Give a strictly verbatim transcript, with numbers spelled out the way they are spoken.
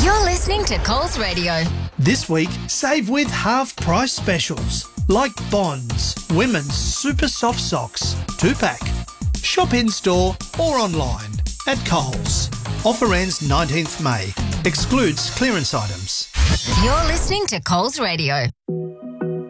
You're listening to Coles Radio. This week, save with half-price specials like Bonds, women's super soft socks, two-pack. Shop in-store or online at Coles. Offer ends nineteenth May. Excludes clearance items. You're listening to Coles Radio.